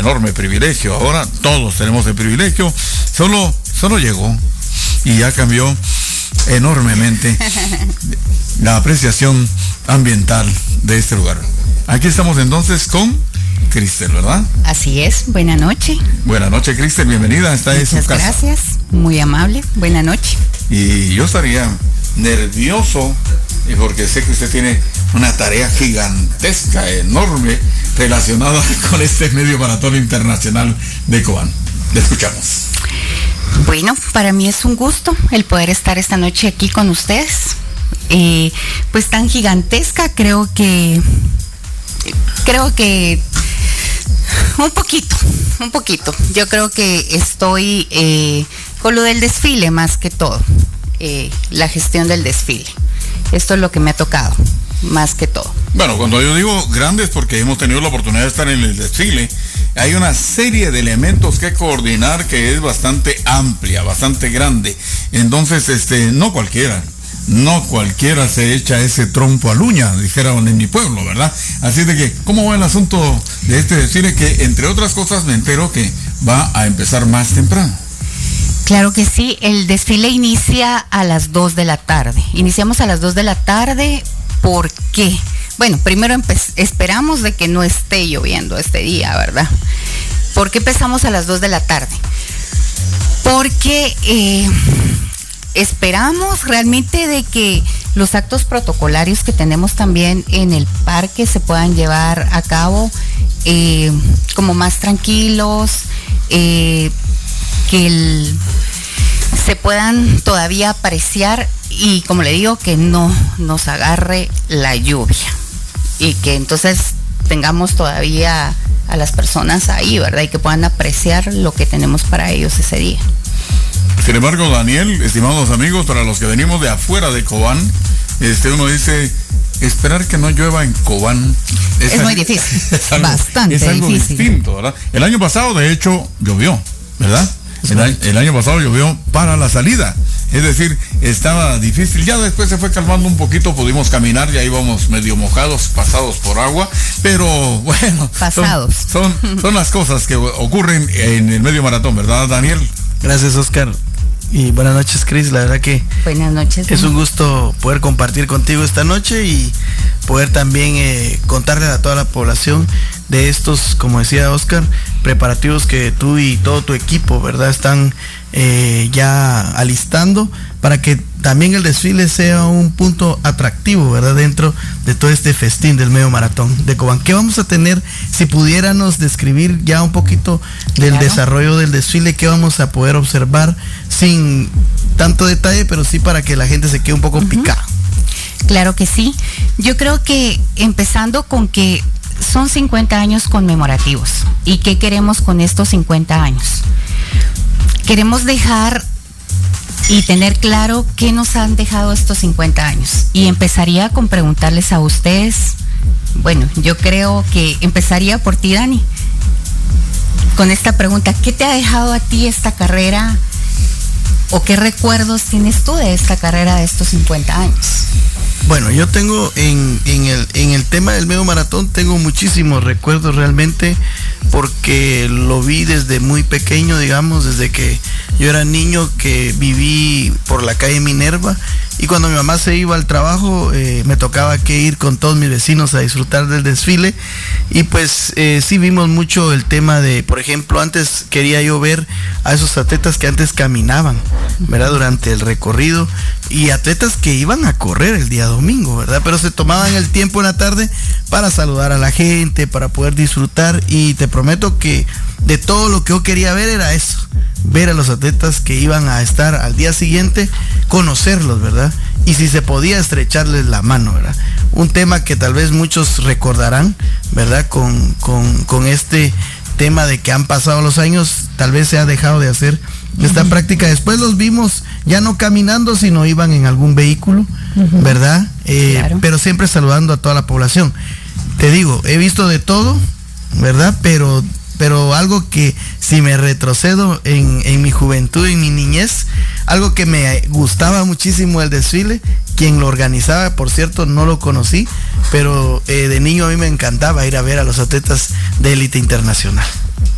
enorme privilegio. Ahora todos tenemos el privilegio. Solo llegó y ya cambió enormemente la apreciación ambiental de este lugar. Aquí estamos entonces con Cristel, ¿verdad? Así es, buena noche. Buenas noches, Cristel, bienvenida. Esta es su casa. Muchas gracias, muy amable, buena noche. Y yo estaría nervioso porque sé que usted tiene una tarea gigantesca, enorme, relacionada con este medio maratón internacional de Cobán. Le escuchamos. Bueno, para mí es un gusto el poder estar esta noche aquí con ustedes. Pues tan gigantesca, creo que un poquito. Yo creo que estoy con lo del desfile más que todo, la gestión del desfile. Esto es lo que me ha tocado, más que todo. Bueno, cuando yo digo grandes, porque hemos tenido la oportunidad de estar en el desfile, hay una serie de elementos que coordinar que es bastante amplia, bastante grande. Entonces, no cualquiera se echa ese trompo al uña, dijeron en mi pueblo, ¿verdad? Así de que, ¿cómo va el asunto de este desfile? Que, entre otras cosas, me entero que va a empezar más temprano. Claro que sí, el desfile inicia a las 2 de la tarde. Iniciamos a las 2 de la tarde, ¿por qué? Bueno, primero esperamos de que no esté lloviendo este día, ¿verdad? ¿Por qué empezamos a las 2 de la tarde? Porque esperamos realmente de que los actos protocolarios que tenemos también en el parque se puedan llevar a cabo como más tranquilos, que se puedan todavía apreciar y, como le digo, que no nos agarre la lluvia y que entonces tengamos todavía a las personas ahí, ¿verdad? Y que puedan apreciar lo que tenemos para ellos ese día. Sin embargo, Daniel, estimados amigos, para los que venimos de afuera de Cobán, uno dice, esperar que no llueva en Cobán es muy difícil, bastante difícil. Es algo distinto, ¿verdad? El año pasado, de hecho, llovió, ¿verdad? El año pasado llovió para la salida, es decir, estaba difícil. Ya después se fue calmando un poquito, pudimos caminar, ya íbamos medio mojados, pasados por agua, pero bueno, son las cosas que ocurren en el medio maratón, ¿verdad, Daniel? Gracias, Oscar. Y buenas noches, Cris. La verdad que buenas noches, es un gusto poder compartir contigo esta noche y poder también contarle a toda la población de estos, como decía Oscar, preparativos que tú y todo tu equipo, ¿verdad?, están ya alistando para que también el desfile sea un punto atractivo, ¿verdad?, dentro de todo este festín del medio maratón de Cobán. ¿Qué vamos a tener? Si pudiéramos describir ya un poquito del desarrollo del desfile, ¿qué vamos a poder observar sin tanto detalle, pero sí para que la gente se quede un poco picada? Claro que sí. Yo creo que empezando con que son 50 años conmemorativos. ¿Y qué queremos con estos 50 años? Queremos dejar y tener claro qué nos han dejado estos 50 años. Y empezaría con preguntarles a ustedes, bueno, yo creo que empezaría por ti, Dani, con esta pregunta: ¿qué te ha dejado a ti esta carrera? ¿O qué recuerdos tienes tú de esta carrera de estos 50 años? Bueno, yo tengo en el tema del medio maratón, tengo muchísimos recuerdos realmente, porque lo vi desde muy pequeño, digamos, desde que yo era niño, que viví por la calle Minerva, y cuando mi mamá se iba al trabajo me tocaba que ir con todos mis vecinos a disfrutar del desfile. Y pues sí vimos mucho el tema de, por ejemplo, antes quería yo ver a esos atletas que antes caminaban, ¿verdad?, durante el recorrido, y atletas que iban a correr el día domingo, ¿verdad?, pero se tomaban el tiempo en la tarde para saludar a la gente, para poder disfrutar. Y te prometo que de todo lo que yo quería ver era eso, ver a los atletas que iban a estar al día siguiente, conocerlos, ¿verdad?, y si se podía estrecharles la mano, ¿verdad? Un tema que tal vez muchos recordarán, ¿verdad?, con este tema de que han pasado los años, tal vez se ha dejado de hacer esta práctica. Después los vimos ya no caminando, sino iban en algún vehículo, ¿verdad? Claro. Pero siempre saludando a toda la población. Te digo, he visto de todo, ¿verdad? Pero algo que, si me retrocedo en mi juventud, en mi niñez, algo que me gustaba muchísimo el desfile, quien lo organizaba, por cierto, no lo conocí, pero de niño a mí me encantaba ir a ver a los atletas de élite internacional.